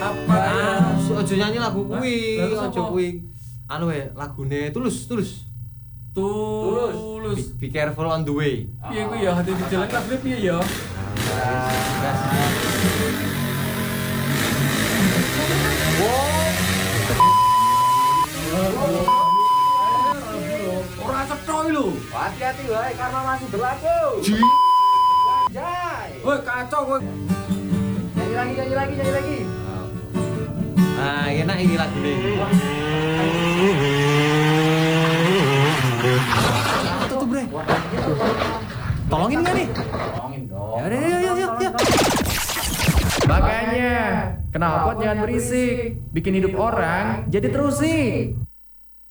Apa ya? Aja nyanyi lagu kuwi, Lagu aja sapa? kuwi. Anu wae, lagune Tulus. Be careful on the way. Piye kuwi ya? Hati di jalan lagune piye ya? Ora cetha iki lho. Hati-hati wae karena masih berlaku. Anjay. Woi, kacau kowe. Nyanyi lagi. Nah, enak ini lagune. Apa tuh, Bre? Tolongin enggak nih? Tolongin dong. Ya udah, yuk. Makanya, knalpot jangan berisik. Bikin hidup orang jadi terusik.